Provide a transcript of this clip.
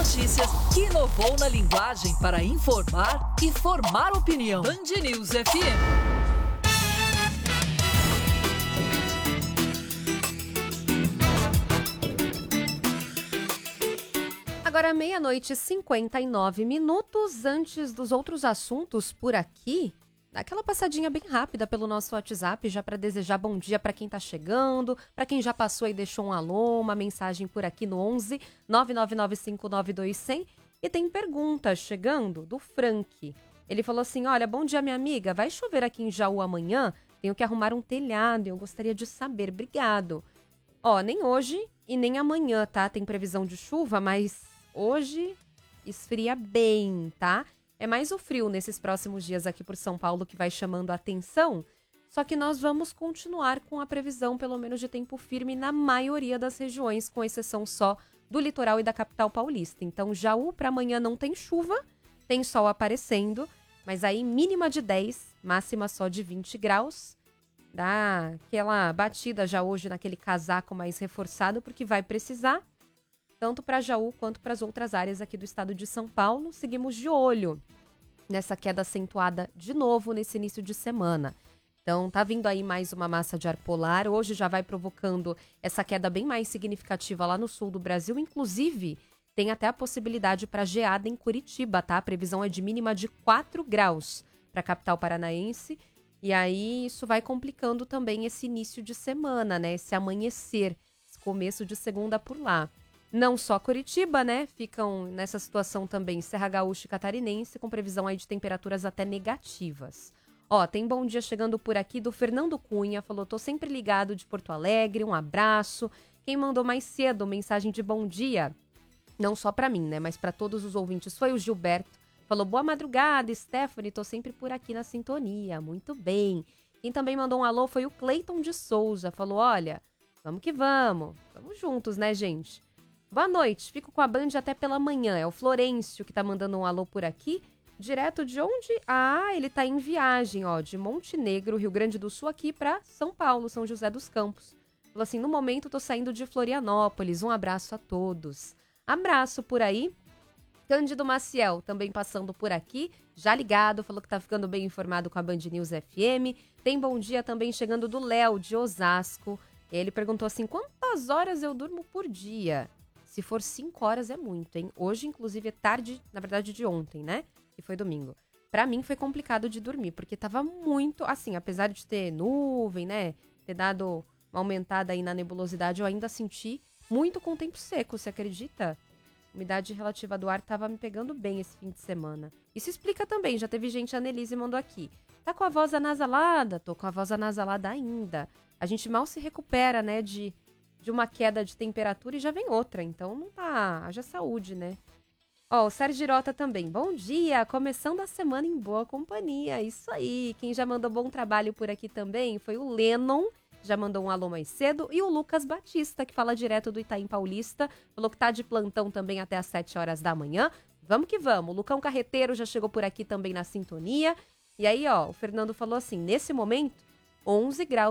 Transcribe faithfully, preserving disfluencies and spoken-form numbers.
notícias que inovou na linguagem para informar e formar opinião. Band News F M. Agora meia-noite e cinquenta e nove minutos. Antes dos outros assuntos por aqui, dá aquela passadinha bem rápida pelo nosso WhatsApp, já para desejar bom dia para quem tá chegando, para quem já passou e deixou um alô, uma mensagem por aqui no onze nove nove nove cinco nove dois zero zero. E tem pergunta chegando do Frank. Ele falou assim: olha, bom dia minha amiga, vai chover aqui em Jaú amanhã? Tenho que arrumar um telhado e eu gostaria de saber. Obrigado. Ó, nem hoje e nem amanhã, tá? Tem previsão de chuva, mas hoje esfria bem, tá? É mais o frio nesses próximos dias aqui por São Paulo que vai chamando a atenção. Só que nós vamos continuar com a previsão, pelo menos de tempo firme, na maioria das regiões, com exceção só do litoral e da capital paulista. Então, Jaú para amanhã não tem chuva, tem sol aparecendo, mas aí mínima de dez, máxima só de vinte graus. Dá aquela batida já hoje naquele casaco mais reforçado, porque vai precisar. Tanto para Jaú quanto para as outras áreas aqui do estado de São Paulo. Seguimos de olho nessa queda acentuada de novo nesse início de semana. Então, tá vindo aí mais uma massa de ar polar. Hoje já vai provocando essa queda bem mais significativa lá no sul do Brasil. Inclusive, tem até a possibilidade para geada em Curitiba, tá? A previsão é de mínima de quatro graus para a capital paranaense. E aí, isso vai complicando também esse início de semana, né? Esse amanhecer, esse começo de segunda por lá. Não só Curitiba, né? Ficam nessa situação também Serra Gaúcha e Catarinense, com previsão aí de temperaturas até negativas. Ó, tem bom dia chegando por aqui do Fernando Cunha, falou, tô sempre ligado de Porto Alegre, um abraço. Quem mandou mais cedo mensagem de bom dia, não só pra mim, né? Mas pra todos os ouvintes, foi o Gilberto. Falou, boa madrugada, Stephanie, tô sempre por aqui na sintonia, muito bem. Quem também mandou um alô foi o Cleiton de Souza, falou, olha, vamos que vamos, vamos juntos, né, gente? Boa noite, fico com a Band até pela manhã. É o Florencio que tá mandando um alô por aqui. Direto de onde? Ah, ele tá em viagem, ó, de Montenegro, Rio Grande do Sul, aqui pra São Paulo, São José dos Campos. Falou assim, no momento tô saindo de Florianópolis. Um abraço a todos. Abraço por aí. Cândido Maciel também passando por aqui, já ligado, falou que tá ficando bem informado com a Band News F M. Tem bom dia também chegando do Léo, de Osasco. Ele perguntou assim, quantas horas eu durmo por dia? Se for cinco horas é muito, hein? Hoje, inclusive, é tarde, na verdade, de ontem, né? Que foi domingo. Pra mim, foi complicado de dormir, porque tava muito, assim, apesar de ter nuvem, né? Ter dado uma aumentada aí na nebulosidade, eu ainda senti muito com o tempo seco, você acredita? A umidade relativa do ar tava me pegando bem esse fim de semana. Isso explica também, já teve gente, a Annelise mandou aqui. Tá com a voz anasalada? Tô com a voz anasalada ainda. A gente mal se recupera, né, de... de uma queda de temperatura e já vem outra, então não tá, haja saúde, né? Ó, o Sérgio Girota também, bom dia, começando a semana em boa companhia, isso aí, quem já mandou bom trabalho por aqui também foi o Lennon, já mandou um alô mais cedo, e o Lucas Batista, que fala direto do Itaim Paulista, falou que tá de plantão também até às sete horas da manhã, vamos que vamos, o Lucão Carreteiro já chegou por aqui também na sintonia, e aí ó, o Fernando falou assim, nesse momento, onze graus